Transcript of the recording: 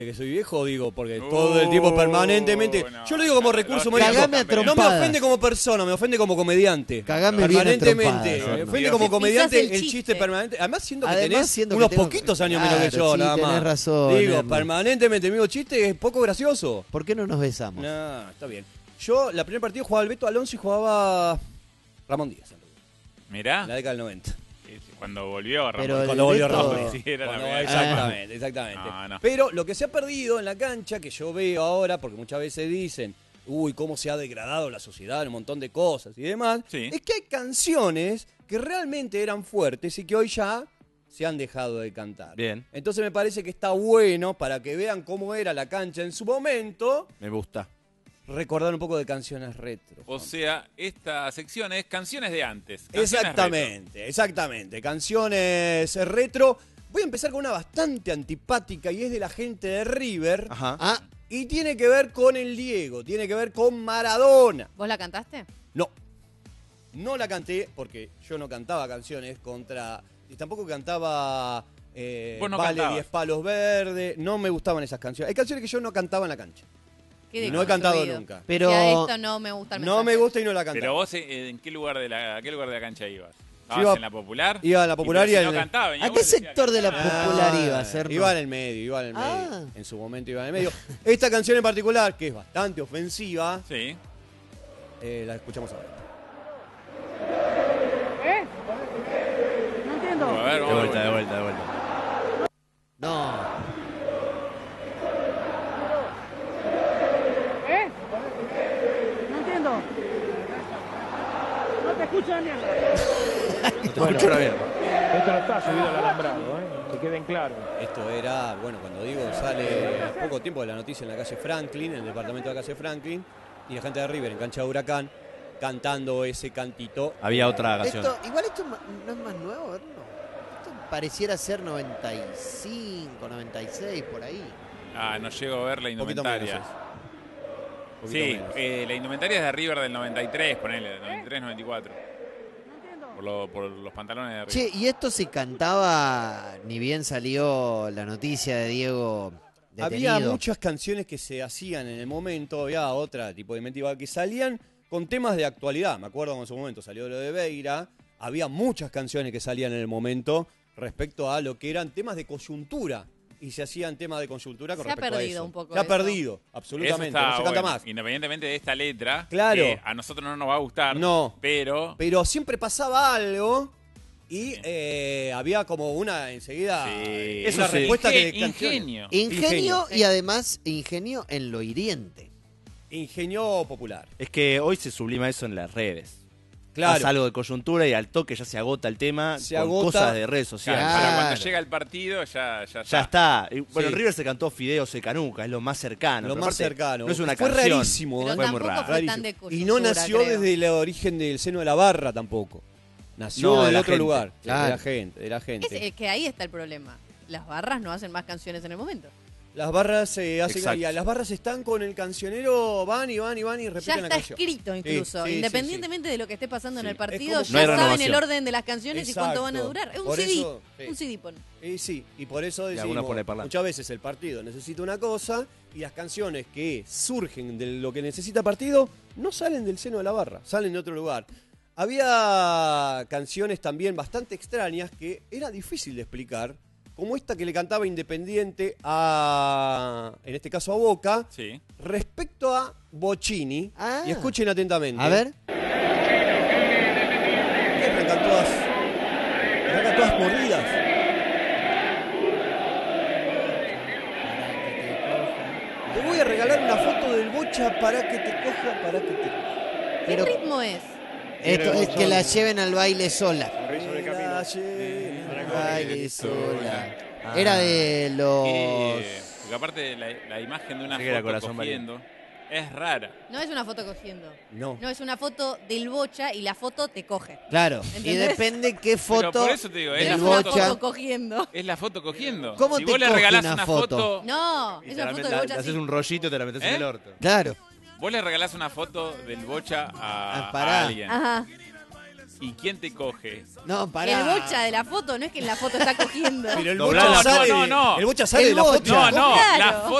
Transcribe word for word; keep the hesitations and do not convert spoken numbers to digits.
que soy viejo, digo, porque uh, todo el tiempo permanentemente. No, yo lo digo como recurso humorístico. No me ofende como persona, me ofende como comediante. Cagame permanentemente. Bien me ofende como comediante el chiste. el chiste permanente. Además, siendo que Además, tenés siendo unos que tengo... poquitos años claro, menos que yo, sí, nada más. Tenés razón. Digo, Herno. permanentemente el mismo chiste es poco gracioso. ¿Por qué no nos besamos? No, está bien. Yo, la primer partido jugaba Alberto Alonso y jugaba Ramón Díaz. Mirá. En la década del noventa. Cuando volvió Ramón. Pero cuando volvió Ramón. Sí, era cuando, la exactamente, exactamente. No, no. Pero lo que se ha perdido en la cancha, que yo veo ahora, porque muchas veces dicen, uy, cómo se ha degradado la sociedad, un montón de cosas y demás, sí. es que hay canciones que realmente eran fuertes y que hoy ya se han dejado de cantar. Bien. Entonces me parece que está bueno para que vean cómo era la cancha en su momento. Me gusta. Recordar un poco de canciones retro. O sea, esta sección es canciones de antes. Canciones exactamente, retro. exactamente. Canciones retro. Voy a empezar con una bastante antipática y es de la gente de River. Ajá. Ah, y tiene que ver con el Diego, tiene que ver con Maradona. ¿Vos la cantaste? No. No la canté porque yo no cantaba canciones contra... Y tampoco cantaba eh, no Vale diez palos verdes. No me gustaban esas canciones. Hay canciones que yo no cantaba en la cancha. Y no he cantado nunca. Pero si a esto no me gusta el No me gusta y no la canté. Pero vos, ¿en qué lugar de la, a qué lugar de la cancha ibas? ¿Ibas iba, en la Popular? Iba en la Popular y, y, y en no cantaba. ¿A qué sector de la Popular ah, ibas, Herno? Iba en el medio, iba en el medio. Ah. En su momento iba en el medio. Esta canción en particular, que es bastante ofensiva, sí. eh, la escuchamos ahora. ¿Eh? No entiendo. A ver, de vuelta, de vuelta, de vuelta. No. No te escucho la mierda. No te bueno, escucho la mierda. Esto no está subido al alambrado, ¿eh? Que queden claros. Esto era, bueno, cuando digo, sale a poco tiempo de la noticia en la calle Franklin, en el departamento de la calle Franklin, y la gente de River en cancha de Huracán, cantando ese cantito. Había otra canción. Esto, igual esto no es más nuevo, ¿no? Esto pareciera ser noventa y cinco, noventa y seis, por ahí. Ah, no llego a ver la indumentaria. Sí, eh, la indumentaria es de River del noventa y tres, ponele, del noventa y tres, noventa y cuatro. Por, lo, por los pantalones de River. Che, y esto se cantaba, ni bien salió la noticia de Diego detenido. Había muchas canciones que se hacían en el momento, había otra tipo de inventiva que salían con temas de actualidad. Me acuerdo cuando en su momento salió lo de Beira, había muchas canciones que salían en el momento respecto a lo que eran temas de coyuntura. Y se hacían temas de coyuntura con se respecto a eso. Se ha perdido un poco Se ha eso. perdido, absolutamente. No se canta bueno, más. Independientemente de esta letra, claro. que a nosotros no nos va a gustar. No. Pero... Pero siempre pasaba algo y sí. eh, había como una enseguida... Sí. Esa sí. respuesta Inge que... Ingenio. Ingenio, ingenio y además ingenio en lo hiriente. Ingenio popular. Es que hoy se sublima eso en las redes. Claro. Pasa algo de coyuntura y al toque ya se agota el tema se con agota, cosas de redes sociales. Claro, claro. Para cuando llega el partido ya, ya está. Ya está. Y, bueno, sí. River se cantó Fideo se canuca, es lo más cercano. Lo pero más aparte, cercano. No es una fue canción. rarísimo. Pero fue muy raro. fue tan de y no nació creo. desde el origen del seno de la barra tampoco. Nació no, de de otro gente. lugar. Claro. De la gente, de la gente. Es, es que ahí está el problema. Las barras no hacen más canciones en el momento. Las barras se eh, hacen Exacto. y las barras están con el cancionero, van y van y van y repiten ya la está canción. escrito incluso, Sí, sí, independientemente sí, sí. de lo que esté pasando Sí. en el partido, como- ya No hay saben renovación. el orden de las canciones Exacto. y cuánto van a durar. Es un Por C D, eso, sí. un C D pon. Y sí, y por eso Y decimos, alguna pone parlante. muchas veces el partido necesita una cosa y las canciones que surgen de lo que necesita el partido no salen del seno de la barra, salen de otro lugar. Había canciones también bastante extrañas que era difícil de explicar, como esta que le cantaba Independiente a, en este caso a Boca, Sí. respecto a Bocchini. Ah. Y escuchen atentamente. A ver. Que arrancan todas, arrancan todas mordidas. Te voy a regalar una foto del Bocha para que te coja, para que te coja. ¿Qué Pero- ritmo es? Esto es que la lleven al baile sola. La llena, Baile sola. Era de los... Eh, porque aparte la, la imagen de una Sí que era foto corazón cogiendo es rara. No es una foto cogiendo. No. No, es una foto del Bocha y la foto te coge. Claro. Y ¿Entendés? depende qué foto por eso te digo, es del No es la una Bocha. foto cogiendo. Es la foto cogiendo. ¿Cómo si te vos le coge regalás una una foto? foto, No, Y es te una la foto met- del la- Bocha le haces así. un rollito y te la metes en ¿Eh? el orto. Claro. vos le regalás una foto del Bocha a, Ah, pará. a alguien. Ajá. ¿Y quién te coge? No, pará. El bocha de la foto no es que en la foto está cogiendo. Pero el Doblá bocha la sale, foto. No, no. el bocha sale El de la bocha. foto. No, no, Claro. la foto